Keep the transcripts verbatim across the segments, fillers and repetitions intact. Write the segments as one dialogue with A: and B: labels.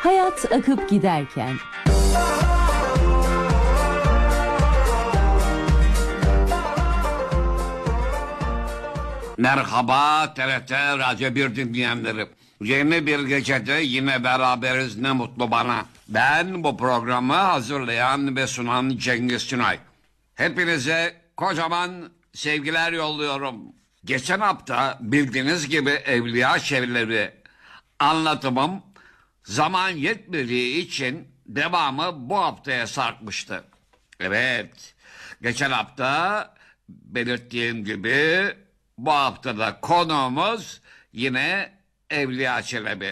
A: Hayat akıp giderken.
B: Merhaba T R T Radyo bir dinleyenleri. Yeni bir gecede yine beraberiz, ne mutlu bana. Ben bu programı hazırlayan ve sunan Cengiz Tünay. Hepinize kocaman sevgiler yolluyorum. Geçen hafta bildiğiniz gibi Evliya Çevreleri anlatımım zaman yetmediği için devamı bu haftaya sarkmıştı. Evet, geçen hafta belirttiğim gibi bu haftada konuğumuz yine Evliya Çelebi.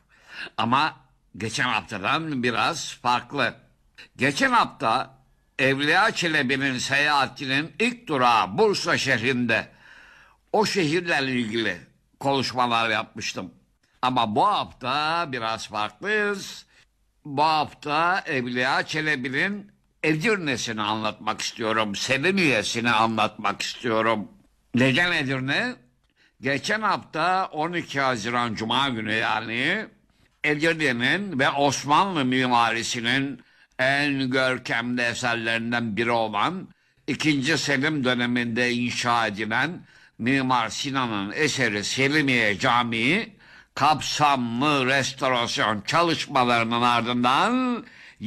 B: Ama geçen haftadan biraz farklı. Geçen hafta Evliya Çelebi'nin seyahatinin ilk durağı Bursa şehrinde. O şehirlerle ilgili konuşmalar yapmıştım. Ama bu hafta biraz farklıyız. Bu hafta Evliya Çelebi'nin Edirne'sini anlatmak istiyorum. Selimiye'sini anlatmak istiyorum. Neden Edirne? Geçen hafta on iki Haziran Cuma günü, yani Edirne'nin ve Osmanlı mimarisinin en görkemli eserlerinden biri olan ikinci Selim döneminde inşa edilen Mimar Sinan'ın eseri Selimiye Camii kapsamlı restorasyon çalışmalarının ardından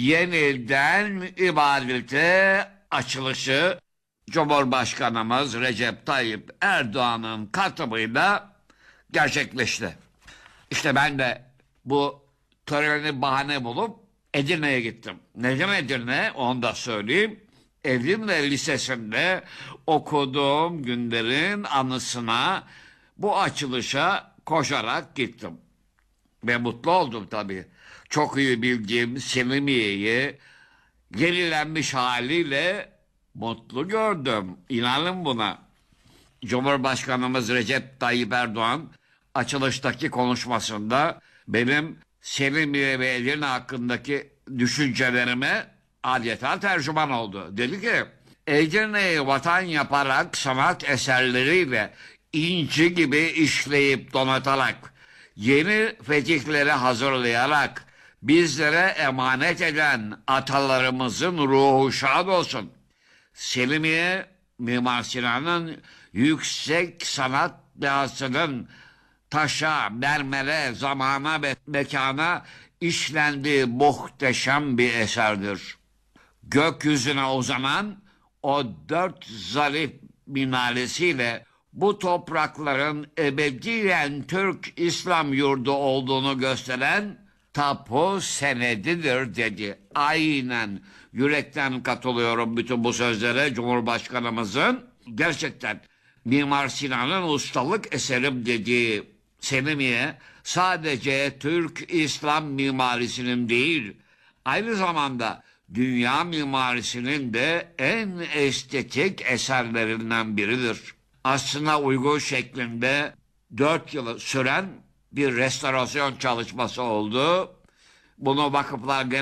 B: yeniden ibadete açılışı Cumhurbaşkanımız Recep Tayyip Erdoğan'ın katılımıyla gerçekleşti. İşte ben de bu töreni bahane bulup Edirne'ye gittim. Neden Edirne? Onu da söyleyeyim. Edirne Lisesi'nde okuduğum günlerin anısına, bu açılışa koşarak gittim. Ve mutlu oldum tabii. Çok iyi bildiğim Selimiye'yi yenilenmiş haliyle mutlu gördüm. İnanın buna. Cumhurbaşkanımız Recep Tayyip Erdoğan açılıştaki konuşmasında benim Selimiye ve Edirne hakkındaki düşüncelerime adeta tercüman oldu. Dedi ki, Edirne'yi vatan yaparak sanat eserleriyle inci gibi işleyip donatarak, yeni fetihleri hazırlayarak bizlere emanet eden atalarımızın ruhu şad olsun. Selimiye, Mimar Sinan'ın yüksek sanat dehasının taşa, mermere, zamana ve mekana işlendiği muhteşem bir eserdir. Gökyüzüne uzanan o dört zarif minaresiyle bu toprakların ebediyen Türk İslam yurdu olduğunu gösteren tapu senedidir dedi. Aynen, yürekten katılıyorum bütün bu sözlere Cumhurbaşkanımızın. Gerçekten Mimar Sinan'ın ustalık eserim dediği Selimiye sadece Türk İslam mimarisinin değil, aynı zamanda dünya mimarisinin de en estetik eserlerinden biridir. Aslına uygun şeklinde dört yıl süren bir restorasyon çalışması oldu. Bunu Vakıflar Genel